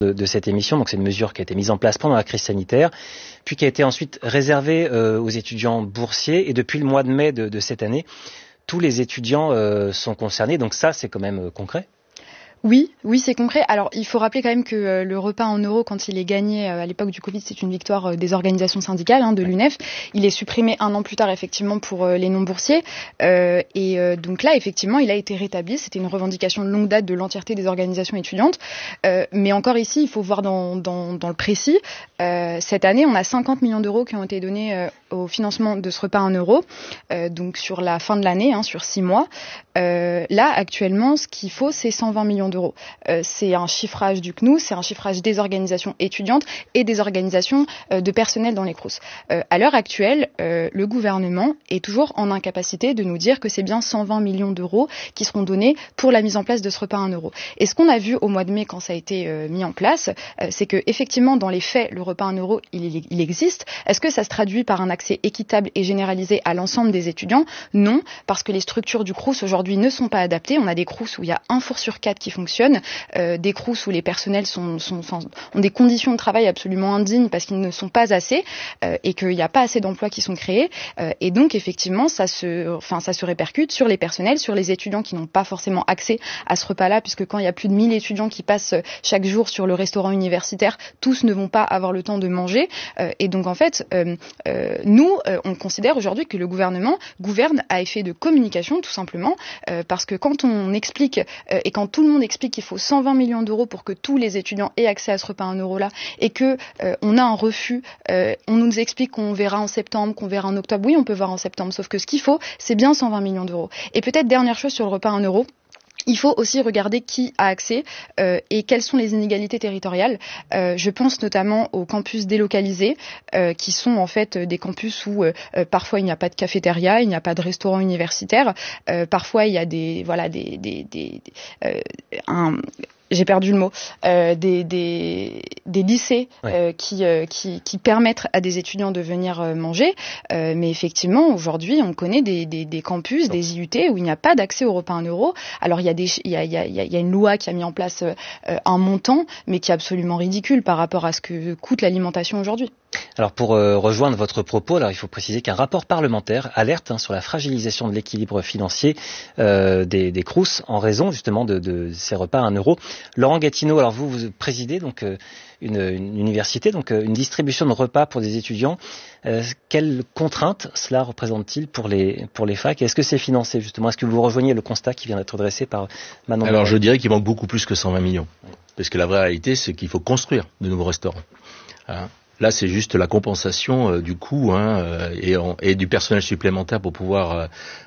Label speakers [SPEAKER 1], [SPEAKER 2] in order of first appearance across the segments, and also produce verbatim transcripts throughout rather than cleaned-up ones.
[SPEAKER 1] de, de cette émission. Donc c'est une mesure qui a été mise en place pendant la crise sanitaire, puis qui a été ensuite réservée euh, aux étudiants boursiers. Et depuis le mois de mai de, de cette année, tous les étudiants euh, sont concernés. Donc ça, c'est quand même euh, concret.
[SPEAKER 2] Oui, oui, c'est concret. Alors, il faut rappeler quand même que euh, le repas en euros, quand il est gagné euh, à l'époque du Covid, c'est une victoire euh, des organisations syndicales, hein, de l'U N E F. Il est supprimé un an plus tard, effectivement, pour euh, les non-boursiers. Euh, et euh, donc là, effectivement, il a été rétabli. C'était une revendication de longue date de l'entièreté des organisations étudiantes. Euh, mais encore ici, il faut voir dans, dans, dans le précis. Euh, cette année, on a cinquante millions d'euros qui ont été donnés euh, au financement de ce repas en euros, euh, donc sur la fin de l'année, hein, sur six mois. Euh, là, actuellement, ce qu'il faut, c'est cent vingt millions d'euros. Euh, c'est un chiffrage du C N U, c'est un chiffrage des organisations étudiantes et des organisations euh, de personnel dans les Crous. Euh, à l'heure actuelle, euh, le gouvernement est toujours en incapacité de nous dire que c'est bien cent vingt millions d'euros qui seront donnés pour la mise en place de ce repas en euros. Et ce qu'on a vu au mois de mai quand ça a été euh, mis en place, euh, c'est que effectivement, dans les faits, le repas en euros, il, il existe. Est-ce que ça se traduit par un accès équitable et généralisé à l'ensemble des étudiants? Non, parce que les structures du Crous aujourd'hui ne sont pas adaptées. On a des Crous où il y a un four sur quatre qui fonctionne, euh, des Crous où les personnels sont, sont, sont, ont des conditions de travail absolument indignes parce qu'ils ne sont pas assez euh, et qu'il n'y a pas assez d'emplois qui sont créés. Euh, et donc, effectivement, ça se, enfin, ça se répercute sur les personnels, sur les étudiants qui n'ont pas forcément accès à ce repas-là, puisque quand il y a plus de mille étudiants qui passent chaque jour sur le restaurant universitaire, tous ne vont pas avoir le temps de manger. Euh, et donc, en fait, euh, euh, nous, euh, on considère aujourd'hui que le gouvernement gouverne à effet de communication, tout simplement. Euh, parce que quand on explique euh, et quand tout le monde explique qu'il faut cent vingt millions d'euros pour que tous les étudiants aient accès à ce repas en euros là et que euh, on a un refus, euh, on nous explique qu'on verra en septembre, qu'on verra en octobre. Oui, on peut voir en septembre, sauf que ce qu'il faut, c'est bien cent vingt millions d'euros. Et peut-être dernière chose sur le repas en euros. Il faut aussi regarder qui a accès euh, et quelles sont les inégalités territoriales. Euh, je pense notamment aux campus délocalisés, euh, qui sont en fait des campus où euh, parfois il n'y a pas de cafétéria, il n'y a pas de restaurant universitaire, euh, parfois il y a des voilà des des, des, des euh, un j'ai perdu le mot, euh, des, des, des lycées ouais. euh, qui, euh, qui, qui permettent à des étudiants de venir euh, manger. Euh, mais effectivement, aujourd'hui, on connaît des, des, des campus, non. des I U T où il n'y a pas d'accès au repas en euros. Alors, il y a, des, il y a, il y a, il y a une loi qui a mis en place euh, un montant, mais qui est absolument ridicule par rapport à ce que coûte l'alimentation aujourd'hui.
[SPEAKER 1] Alors pour euh, rejoindre votre propos, alors il faut préciser qu'un rapport parlementaire alerte hein, sur la fragilisation de l'équilibre financier euh, des, des Crous en raison justement de, de ces repas à un euro. Laurent Gatineau, alors vous, vous présidez donc euh, une, une université, donc euh, une distribution de repas pour des étudiants. Euh, quelles contraintes cela représente-t-il pour les pour les facs? Est-ce que c'est financé justement? Est-ce que vous rejoignez le constat qui vient d'être dressé par Manon?
[SPEAKER 3] Alors je dirais qu'il manque beaucoup plus que cent vingt millions, ouais. Parce que la vraie réalité, c'est qu'il faut construire de nouveaux restaurants. Hein. Là, c'est juste la compensation euh, du coût hein, euh, et, en, et du personnel supplémentaire pour pouvoir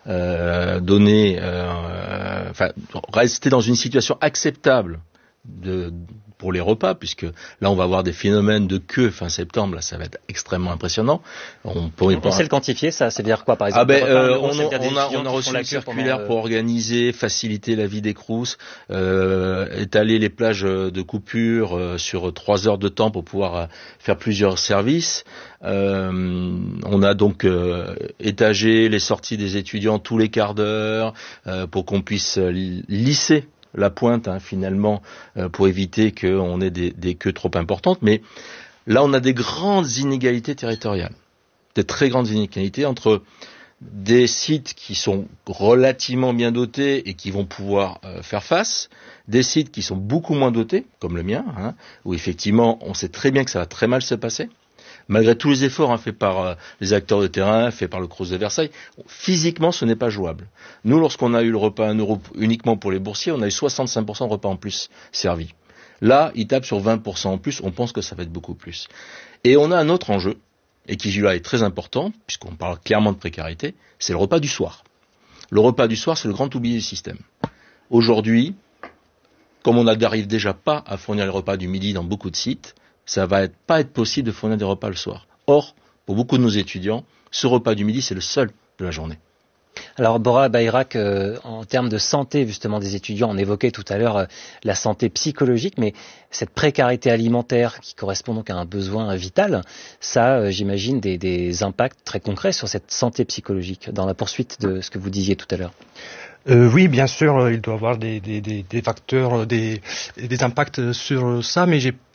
[SPEAKER 3] euh, donner, euh, enfin, rester dans une situation acceptable de, pour les repas, puisque là, on va avoir des phénomènes de queue fin septembre. Là, ça va être extrêmement impressionnant.
[SPEAKER 1] On, on, on sait le quantifier, ça, c'est dire quoi, par exemple?
[SPEAKER 3] Ah ben, euh, on, on, on a, on a reçu une circulaire pendant... pour organiser, faciliter la vie des Crous, euh, étaler les plages de coupure euh, sur trois heures de temps pour pouvoir euh, faire plusieurs services. Euh, on a donc euh, étagé les sorties des étudiants tous les quarts d'heure euh, pour qu'on puisse lisser la pointe hein, finalement euh, pour éviter qu'on ait des, des queues trop importantes. Mais là, on a des grandes inégalités territoriales, des très grandes inégalités entre des sites qui sont relativement bien dotés et qui vont pouvoir euh, faire face, des sites qui sont beaucoup moins dotés, comme le mien, hein, où effectivement on sait très bien que ça va très mal se passer. Malgré tous les efforts hein, faits par euh, les acteurs de terrain, faits par le Crous de Versailles, physiquement ce n'est pas jouable. Nous, lorsqu'on a eu le repas à un euro uniquement pour les boursiers, on a eu soixante-cinq pour cent de repas en plus servis. Là, ils tapent sur vingt pour cent en plus, on pense que ça va être beaucoup plus. Et on a un autre enjeu, et qui là est très important, puisqu'on parle clairement de précarité, c'est le repas du soir. Le repas du soir, c'est le grand oublié du système. Aujourd'hui, comme on n'arrive déjà pas à fournir les repas du midi dans beaucoup de sites, ça va être, pas être possible de fournir des repas le soir. Or, pour beaucoup de nos étudiants, ce repas du midi, c'est le seul de la journée.
[SPEAKER 1] Alors Bora Bayrak, euh, en termes de santé justement des étudiants, on évoquait tout à l'heure euh, la santé psychologique, mais cette précarité alimentaire qui correspond donc à un besoin vital, ça euh, j'imagine des, des impacts très concrets sur cette santé psychologique dans la poursuite de ce que vous disiez tout à l'heure.
[SPEAKER 4] Euh, oui, bien sûr, il doit y avoir des, des, des, des facteurs, des, des impacts sur ça, mais j'ai